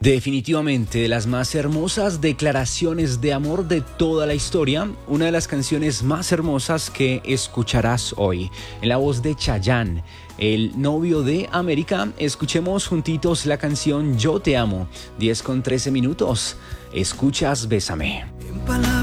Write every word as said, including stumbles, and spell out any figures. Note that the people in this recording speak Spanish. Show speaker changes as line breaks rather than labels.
Definitivamente, de las más hermosas declaraciones de amor de toda la historia, una de las canciones más hermosas que escucharás hoy, en la voz de Chayanne, el novio de América. Escuchemos juntitos la canción Yo Te Amo, diez con trece minutos. Escuchas Bésame.
En palabras